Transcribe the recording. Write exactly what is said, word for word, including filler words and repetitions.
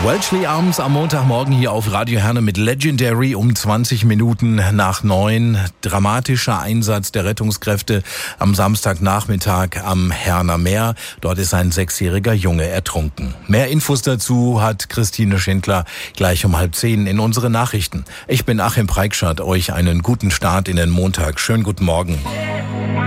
Welchley Arms am Montagmorgen hier auf Radio Herne mit Legendary um zwanzig Minuten nach neun. Dramatischer Einsatz der Rettungskräfte am Samstagnachmittag am Herner Meer. Dort ist ein sechsjähriger Junge ertrunken. Mehr Infos dazu hat Christine Schindler gleich um halb zehn in unsere Nachrichten. Ich bin Achim Preikschat, euch einen guten Start in den Montag. Schönen guten Morgen.